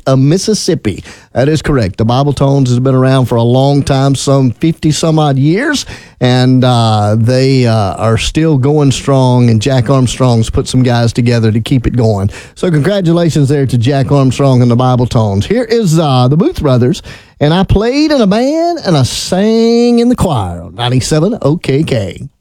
of Mississippi. That is correct. The Bible Tones has been around for a long time, some 50 some odd years, and they are still going strong, and Jack Armstrong's put some guys together to keep it going. So congratulations there to Jack Armstrong and the Bible Tones. Here is the Booth Brothers, and I played in a band and I sang in the choir on 97 OKK.